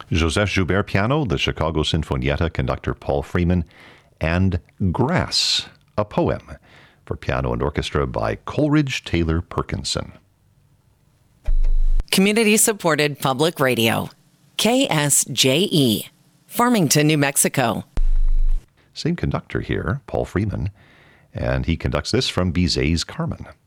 Joseph Joubert piano, the Chicago Sinfonietta conductor Paul Freeman, and Grass, a poem for piano and orchestra by Coleridge Taylor Perkinson. Community-supported public radio. KSJE, Farmington, New Mexico. Same conductor here, Paul Freeman, and he conducts this from Bizet's Carmen.